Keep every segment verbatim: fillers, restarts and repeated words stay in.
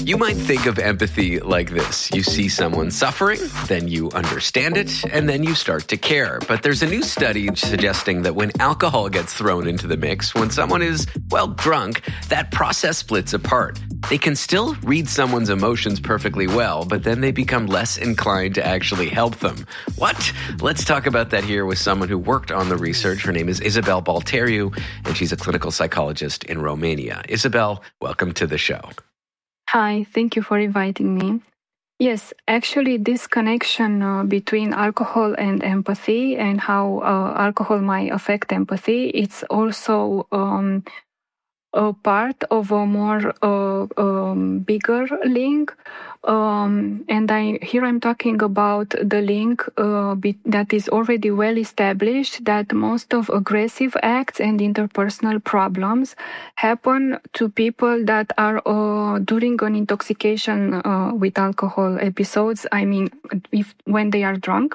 You might think of empathy like this. You see someone suffering, then you understand it, and then you start to care. But there's a new study suggesting that when alcohol gets thrown into the mix, when someone is, well, drunk, that process splits apart. They can still read someone's emotions perfectly well, but then they become less inclined to actually help them. What? Let's talk about that here with someone who worked on the research. Her name is Isabel Balteriu, and she's a clinical psychologist in Romania. Isabel, welcome to the show. Hi, thank you for inviting me. Yes, actually, this connection uh, between alcohol and empathy and how uh, alcohol might affect empathy, it's also um, a part of a more uh, um, bigger link. Um, and I here I'm talking about the link uh, be, that is already well established, that most of aggressive acts and interpersonal problems happen to people that are uh, during an intoxication uh, with alcohol episodes. I mean, if when they are drunk.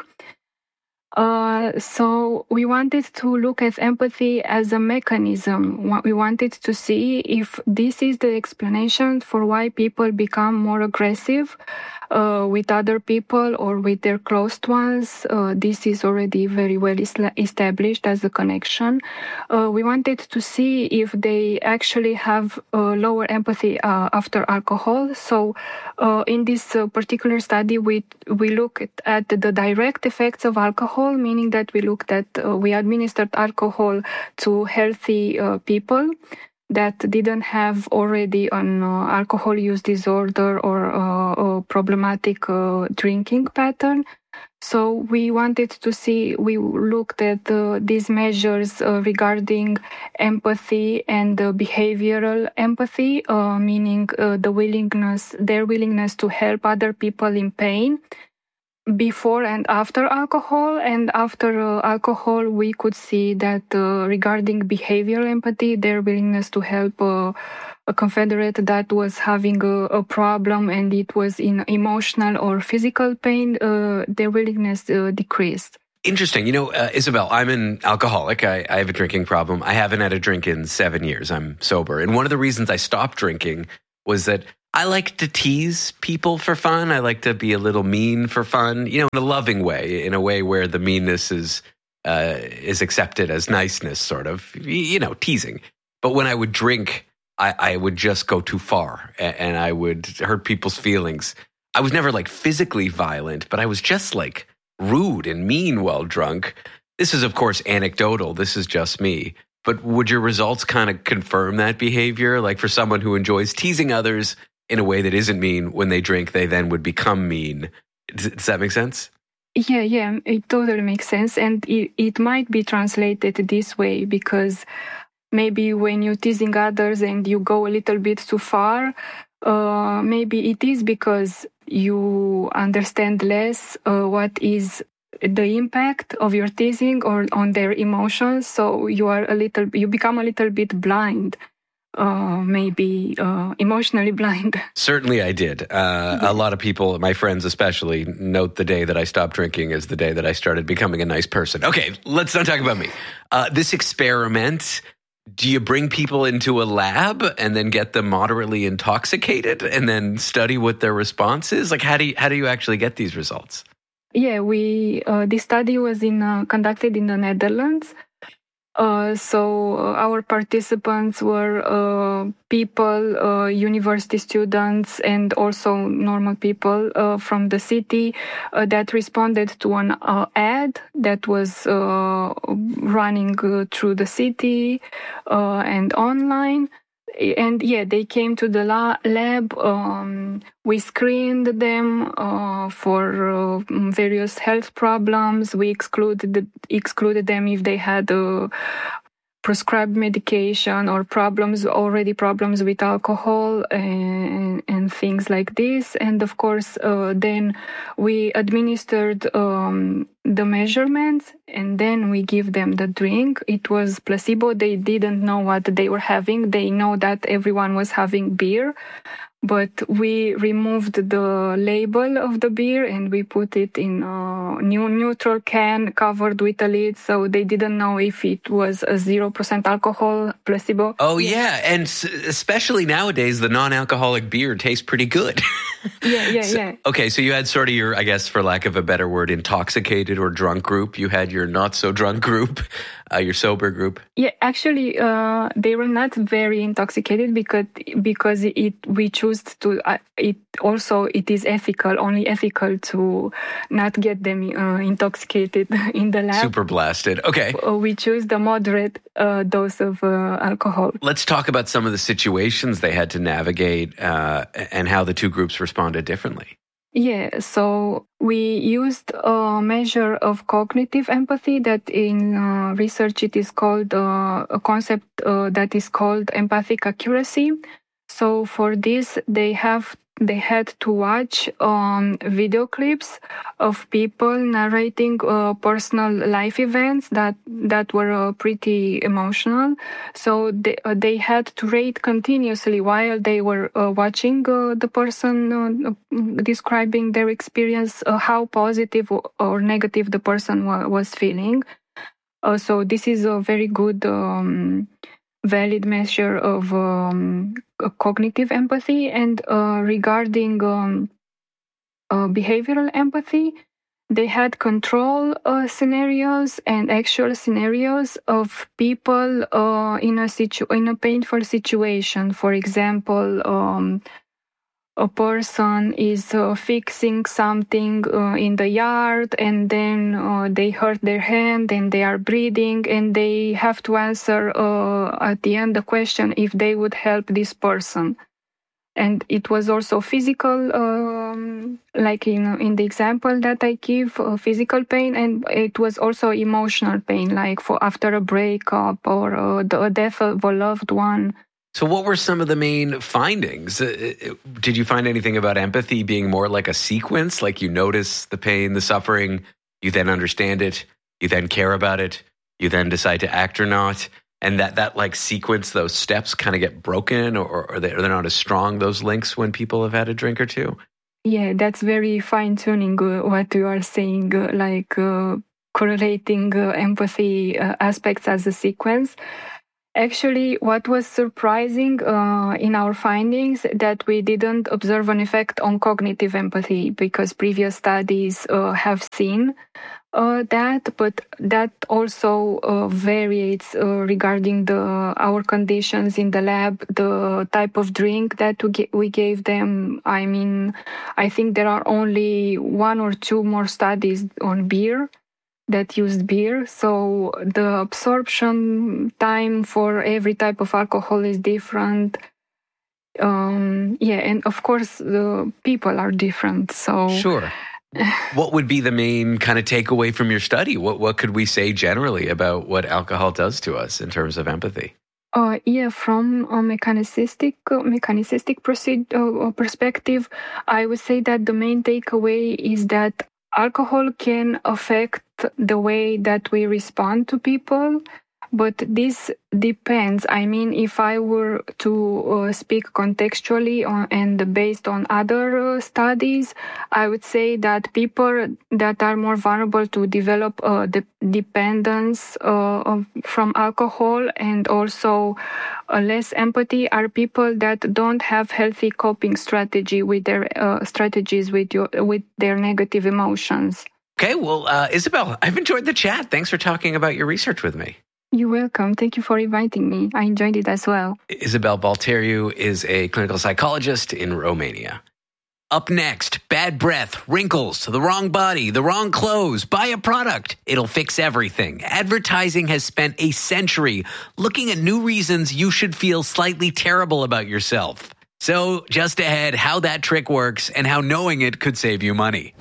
Uh, so we wanted to look at empathy as a mechanism. We wanted to see if this is the explanation for why people become more aggressive uh, with other people or with their close ones. Uh, this is already very well established as a connection. Uh, we wanted to see if they actually have uh, lower empathy uh, after alcohol. So uh, in this uh, particular study, we we look at, at the direct effects of alcohol, meaning that we looked at, uh, we administered alcohol to healthy uh, people that didn't have already an uh, alcohol use disorder or uh, a problematic uh, drinking pattern. So we wanted to see, we looked at uh, these measures uh, regarding empathy and uh, behavioral empathy, uh, meaning uh, the willingness, their willingness to help other people in pain before and after alcohol. And after uh, alcohol, we could see that uh, regarding behavioral empathy, their willingness to help uh, a confederate that was having a, a problem and it was in emotional or physical pain, uh, their willingness uh, decreased. Interesting. You know, uh, Isabel, I'm an alcoholic. I, I have a drinking problem. I haven't had a drink in seven years. I'm sober. And one of the reasons I stopped drinking was that I like to tease people for fun. I like to be a little mean for fun, you know, in a loving way, in a way where the meanness is uh, is accepted as niceness, sort of, you know, teasing. But when I would drink, I, I would just go too far and, and I would hurt people's feelings. I was never like physically violent, but I was just like rude and mean while drunk. This is, of course, anecdotal. This is just me. But would your results kind of confirm that behavior? Like for someone who enjoys teasing others in a way that isn't mean, when they drink, they then would become mean. Does, does that make sense? Yeah, yeah, it totally makes sense. And it, it might be translated this way because maybe when you're teasing others and you go a little bit too far, uh, maybe it is because you understand less uh, what is the impact of your teasing or on their emotions. So you are a little, you become a little bit blind. Uh, maybe uh, emotionally blind. Certainly I did. Uh, yeah. A lot of people, my friends especially, note the day that I stopped drinking as the day that I started becoming a nice person. Okay, let's not talk about me. Uh, this experiment, do you bring people into a lab and then get them moderately intoxicated and then study what their response is? Like, how do you, how do you actually get these results? Yeah, we uh, this study was in uh, conducted in the Netherlands. Uh, so uh, our participants were uh, people, uh, university students, and also normal people uh, from the city uh, that responded to an uh, ad that was uh, running uh, through the city uh, and online. And yeah, they came to the la- lab. Um, we screened them uh, for uh, various health problems. We excluded excluded them if they had uh, prescribed medication or problems, already problems with alcohol and, and things like this. And of course, uh, then we administered um, the measurements, and then we give them the drink. It was placebo. They didn't know what they were having. They know that everyone was having beer, but we removed the label of the beer and we put it in a new neutral can covered with a lid, so they didn't know if it was a zero percent alcohol placebo. Oh, yeah. And especially nowadays, the non-alcoholic beer tastes pretty good. Yeah, yeah, so, yeah. Okay, so you had sort of your, I guess, for lack of a better word, intoxicated or drunk group. You had your not-so-drunk group, uh, your sober group. Yeah, actually, uh, they were not very intoxicated because because it we choose to. Uh, it also it is ethical, only ethical to not get them uh, intoxicated in the lab. Super blasted. Okay. We choose the moderate uh, dose of uh, alcohol. Let's talk about some of the situations they had to navigate uh, and how the two groups responded differently. Yeah, so we used a measure of cognitive empathy that in uh, research it is called uh, a concept uh, that is called empathic accuracy. So for this, they have they had to watch um, video clips of people narrating uh, personal life events that that were uh, pretty emotional. So they, uh, they had to rate continuously while they were uh, watching uh, the person uh, describing their experience, uh, how positive or negative the person wa- was feeling. Uh, so this is a very good um, valid measure of um, cognitive empathy. And uh, regarding um, uh, behavioral empathy, they had control uh, scenarios and actual scenarios of people uh, in a situ- in a painful situation. For example, um, a person is uh, fixing something uh, in the yard, and then uh, they hurt their hand and they are bleeding, and they have to answer uh, at the end the question if they would help this person. And it was also physical, um, like in in the example that I give, uh, physical pain, and it was also emotional pain, like for after a breakup or uh, the death of a loved one. So what were some of the main findings? Uh, did you find anything about empathy being more like a sequence, like you notice the pain, the suffering, you then understand it, you then care about it, you then decide to act or not, and that, that like sequence, those steps kind of get broken, or, or they're not as strong, those links, when people have had a drink or two? Yeah, that's very fine-tuning uh, what you are saying, uh, like uh, correlating uh, empathy uh, aspects as a sequence. Actually, what was surprising uh, in our findings that we didn't observe an effect on cognitive empathy, because previous studies uh, have seen uh, that, but that also uh, varies uh, regarding the our conditions in the lab, the type of drink that we, we gave them. I mean, I think there are only one or two more studies on beer that used beer. So the absorption time for every type of alcohol is different. Um, yeah, and of course, the people are different. So sure. What would be the main kind of takeaway from your study? What what could we say generally about what alcohol does to us in terms of empathy? Uh, yeah, from a mechanicistic uh, mechanicistic proceed, uh, perspective, I would say that the main takeaway is that alcohol can affect the way that we respond to people, but this depends. I mean, if I were to uh, speak contextually on, and based on other uh, studies, I would say that people that are more vulnerable to develop uh, the dependence uh, of, from alcohol and also uh, less empathy are people that don't have healthy coping strategy with their uh, strategies with your with their negative emotions. Okay, well, uh, Isabel, I've enjoyed the chat. Thanks for talking about your research with me. You're welcome. Thank you for inviting me. I enjoyed it as well. Isabel Balteriu is a clinical psychologist in Romania. Up next, bad breath, wrinkles, the wrong body, the wrong clothes. Buy a product. It'll fix everything. Advertising has spent a century looking at new reasons you should feel slightly terrible about yourself. So just ahead, how that trick works and how knowing it could save you money.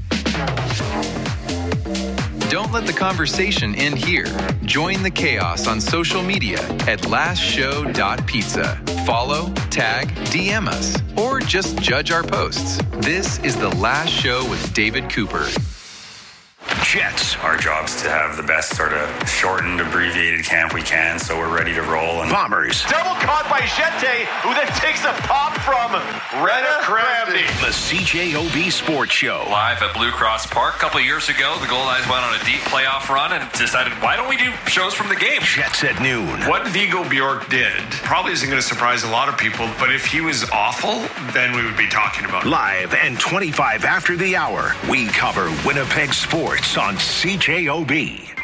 Don't let the conversation end here. Join the chaos on social media at last show dot pizza. Follow, tag, D M us, or just judge our posts. This is The Last Show with David Cooper. Jets. Our job's to have the best sort of shortened, abbreviated camp we can, so we're ready to roll. And Bombers. Double caught by Jete, who then takes a pop from Rena Kramdy. The C J O B Sports Show. Live at Blue Cross Park. A couple of years ago, the Gold Eyes went on a deep playoff run and decided, why don't we do shows from the game? Jets at noon. What Viggo Bjork did probably isn't going to surprise a lot of people, but if he was awful, then we would be talking about it. Live and twenty-five after the hour, we cover Winnipeg sports on C J O B.